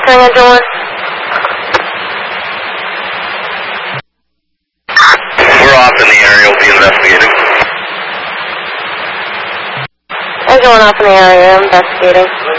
Monitoring engine 1. We're off in the area, we'll be investigating. Engine 1 off in the area, investigating.